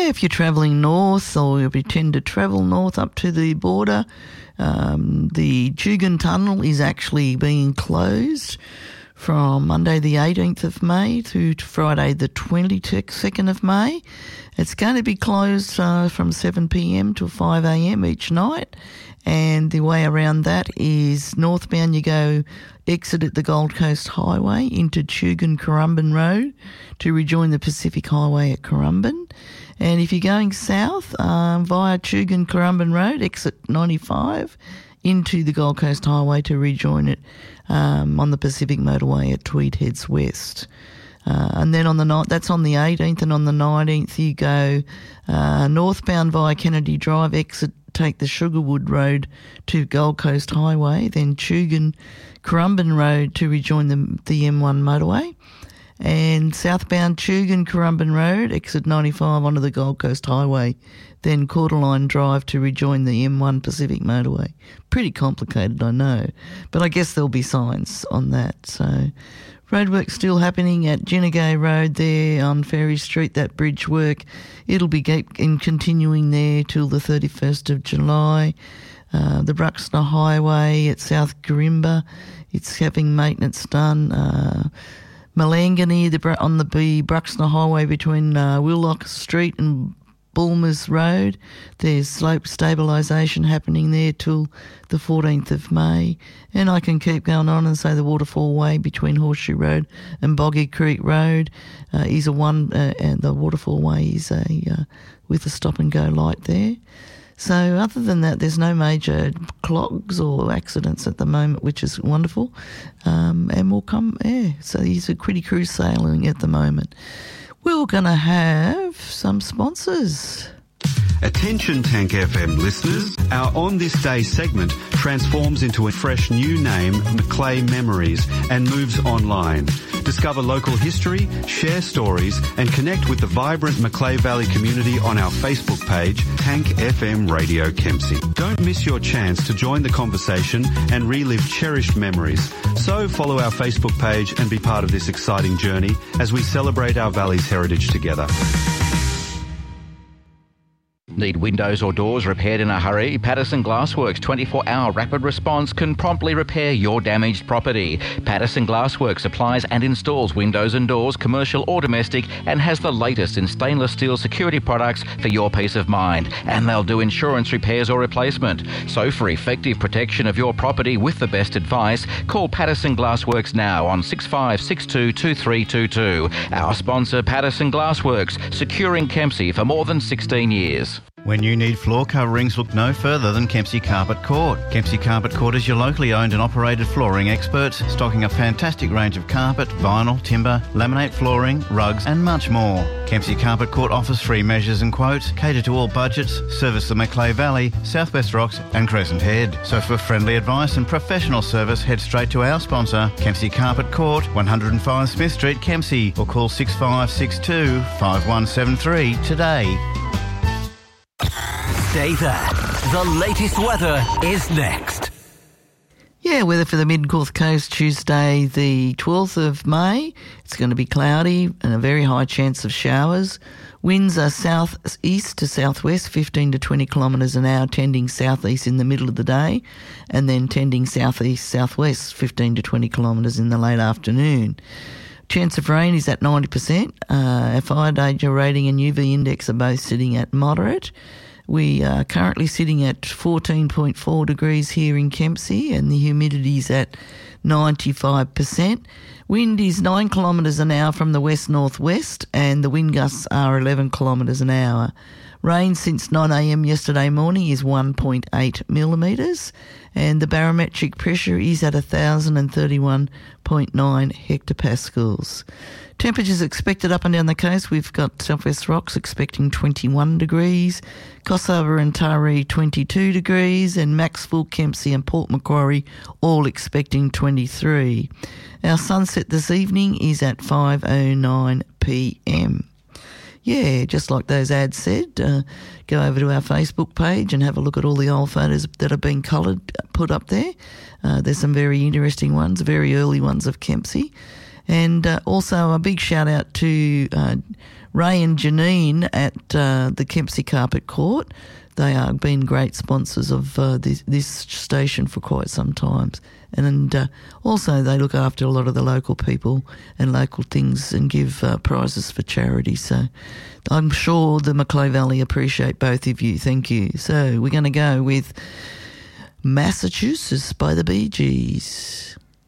if you're travelling north or if you tend to travel north up to the border, the Tugun Tunnel is actually being closed from Monday the 18th of May through to Friday the 22nd of May. It's going to be closed from 7 p.m. to 5 a.m. each night, and the way around that is northbound you go exit at the Gold Coast Highway into Tugun-Currumbin Road to rejoin the Pacific Highway at Currumbin. And if you're going south via Tugun-Currumbin Road, exit 95 into the Gold Coast Highway to rejoin it on the Pacific Motorway at Tweed Heads West. And then on the night, that's on the 18th, and on the 19th you go northbound via Kennedy Drive, exit, take the Sugarwood Road to Gold Coast Highway, then Tugun-Currumbin Road to rejoin the M1 motorway, and southbound Tugun-Currumbin Road, exit 95 onto the Gold Coast Highway, then Courtaline Drive to rejoin the M1 Pacific motorway. Pretty complicated, I know, but I guess there'll be signs on that. So roadwork still happening at Ginnegay Road there on Ferry Street, that bridge work. It'll be continuing there till the 31st of July. The Bruxner Highway at South Garimba, it's having maintenance done. Malangani on the Bruxner Highway between Willock Street and Bulmers Road, there's slope stabilisation happening there till the 14th of May. And I can keep going on and say the Waterfall Way between Horseshoe Road and Boggy Creek Road is a one, and the Waterfall Way is with a stop and go light there. So other than that, there's no major clogs or accidents at the moment, which is wonderful. And we'll come, so there's a Quiddy Cruise sailing at the moment. We're going to have some sponsors. Attention Tank FM listeners, our On This Day segment transforms into a fresh new name, Macleay Memories, and moves online. Discover local history, share stories, and connect with the vibrant Macleay Valley community on our Facebook page, Tank FM Radio Kempsey. Don't miss your chance to join the conversation and relive cherished memories. So follow our Facebook page and be part of this exciting journey as we celebrate our valley's heritage together. Need windows or doors repaired in a hurry? Patterson Glassworks 24-hour rapid response can promptly repair your damaged property. Patterson Glassworks supplies and installs windows and doors, commercial or domestic, and has the latest in stainless steel security products for your peace of mind. And they'll do insurance repairs or replacement. So for effective protection of your property with the best advice, call Patterson Glassworks now on 6562 2322. Our sponsor, Patterson Glassworks, securing Kempsey for more than 16 years. When you need floor coverings, look no further than Kempsey Carpet Court. Kempsey Carpet Court is your locally owned and operated flooring experts, stocking a fantastic range of carpet, vinyl, timber, laminate flooring, rugs and much more. Kempsey Carpet Court offers free measures and quotes, cater to all budgets, service the Macleay Valley, South West Rocks and Crescent Head. So for friendly advice and professional service, head straight to our sponsor, Kempsey Carpet Court, 105 Smith Street, Kempsey, or call 6562 5173 today. Stay there. The latest weather is next. Yeah, weather for the Mid-North Coast Tuesday the 12th of May. It's going to be cloudy and a very high chance of showers. Winds are south-east to southwest, 15 to 20 kilometres an hour, tending south-east in the middle of the day, and then tending south-east-southwest, 15 to 20 kilometres in the late afternoon. Chance of rain is at 90%. Our fire danger rating and UV index are both sitting at moderate. We are currently sitting at 14.4 degrees here in Kempsey, and the humidity is at 95%. Wind is 9 kilometres an hour from the west-northwest, and the wind gusts are 11 kilometres an hour. Rain since 9 a.m. yesterday morning is 1.8 millimetres, and the barometric pressure is at 1,031.9 hectopascals. Temperatures expected up and down the coast. We've got South West Rocks expecting 21 degrees, Coffs Harbour and Taree 22 degrees, and Maxwell, Kempsey and Port Macquarie all expecting 23. Our sunset this evening is at 5:09 p.m. Yeah, just like those ads said, go over to our Facebook page and have a look at all the old photos that have been put up there. There's some very interesting ones, very early ones of Kempsey. And also a big shout out to Ray and Janine at the Kempsey Carpet Court. They have been great sponsors of this station for quite some time. And also they look after a lot of the local people and local things and give prizes for charity. So I'm sure the Macleay Valley appreciate both of you. Thank you. So we're going to go with Massachusetts by the Bee Gees.